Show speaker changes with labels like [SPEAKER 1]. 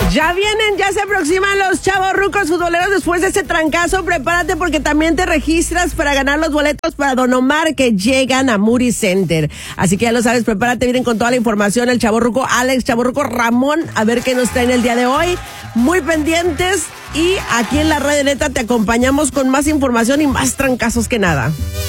[SPEAKER 1] Ya vienen, ya se aproximan los chavorrucos futboleros después de ese trancazo. Prepárate porque también te registras para ganar los boletos para Don Omar que llegan a Moody Center. Así que ya lo sabes, prepárate, vienen con toda la información el chavorruco Alex, chavorruco Ramón, a ver qué nos traen el día de hoy. Muy pendientes y aquí en la Radio Neta te acompañamos con más información y más trancazos que nada.